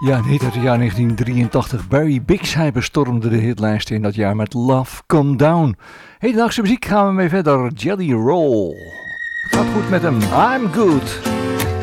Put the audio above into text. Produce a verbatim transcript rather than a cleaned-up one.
Ja, niet uit het jaar negentien drieëntachtig. Barry Bix, hij bestormde de hitlijsten in dat jaar met Love Come Down. Hedendaagse muziek gaan we mee verder. Jelly Roll. Gaat goed met hem. I'm good.